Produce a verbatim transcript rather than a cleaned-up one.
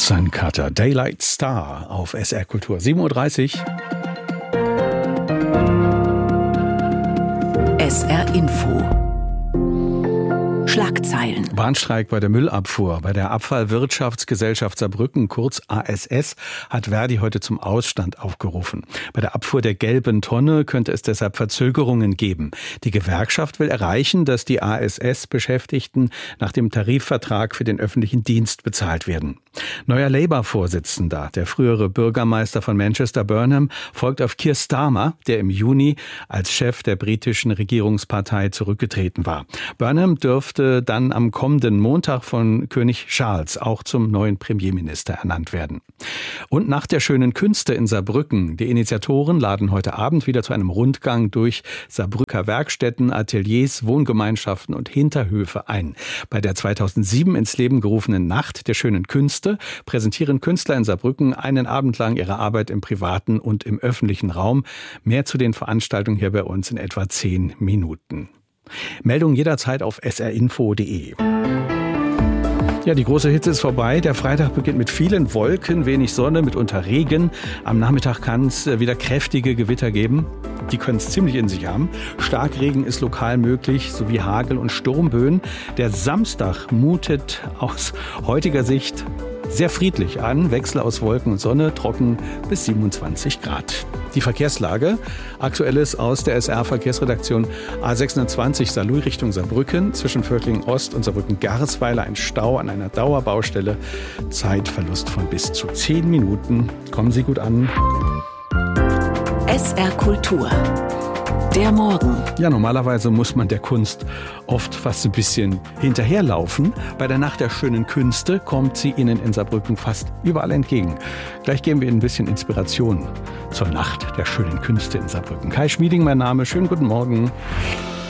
Sun Carter, Daylight Star auf S R Kultur. sieben Uhr dreißig. S R Info. Schlagzeilen. Warnstreik bei der Müllabfuhr. Bei der Abfallwirtschaftsgesellschaft Saarbrücken, kurz A S S, hat Verdi heute zum Ausstand aufgerufen. Bei der Abfuhr der gelben Tonne könnte es deshalb Verzögerungen geben. Die Gewerkschaft will erreichen, dass die A S S-Beschäftigten nach dem Tarifvertrag für den öffentlichen Dienst bezahlt werden. Neuer Labour-Vorsitzender, der frühere Bürgermeister von Manchester Burnham, folgt auf Keir Starmer, der im Juni als Chef der britischen Regierungspartei zurückgetreten war. Burnham dürfte dann am kommenden Montag von König Charles auch zum neuen Premierminister ernannt werden. Und nach der schönen Künste in Saarbrücken. Die Initiatoren laden heute Abend wieder zu einem Rundgang durch Saarbrücker Werkstätten, Ateliers, Wohngemeinschaften und Hinterhöfe ein. Bei der zweitausendsieben ins Leben gerufenen Nacht der schönen Künste präsentieren Künstler in Saarbrücken einen Abend lang ihre Arbeit im privaten und im öffentlichen Raum. Mehr zu den Veranstaltungen hier bei uns in etwa zehn Minuten. Meldung jederzeit auf s r info punkt d e. Ja, die große Hitze ist vorbei. Der Freitag beginnt mit vielen Wolken, wenig Sonne, mitunter Regen. Am Nachmittag kann es wieder kräftige Gewitter geben. Die können es ziemlich in sich haben. Starkregen ist lokal möglich, sowie Hagel- und Sturmböen. Der Samstag mutet aus heutiger Sicht sehr friedlich an. Wechsel aus Wolken und Sonne, trocken bis siebenundzwanzig Grad. Die Verkehrslage, Aktuelles aus der S R-Verkehrsredaktion: A sechshundertzwanzig Saarlouis Richtung Saarbrücken, zwischen Völklingen Ost und Saarbrücken-Garesweiler ein Stau an einer Dauerbaustelle. Zeitverlust von bis zu zehn Minuten. Kommen Sie gut an. S R Kultur. Der Morgen. Ja, normalerweise muss man der Kunst oft fast ein bisschen hinterherlaufen. Bei der Nacht der schönen Künste kommt sie Ihnen in Saarbrücken fast überall entgegen. Gleich geben wir Ihnen ein bisschen Inspiration zur Nacht der schönen Künste in Saarbrücken. Kai Schmieding, mein Name. Schönen guten Morgen.